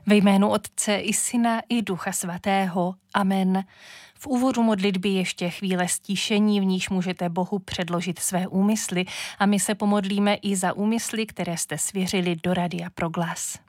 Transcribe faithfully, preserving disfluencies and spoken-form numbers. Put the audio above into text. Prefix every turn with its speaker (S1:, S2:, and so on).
S1: Ve jménu Otce i Syna i Ducha Svatého. Amen. V úvodu modlitby ještě chvíle stíšení, v níž můžete Bohu předložit své úmysly a my se pomodlíme i za úmysly, které jste svěřili do Radia Proglas.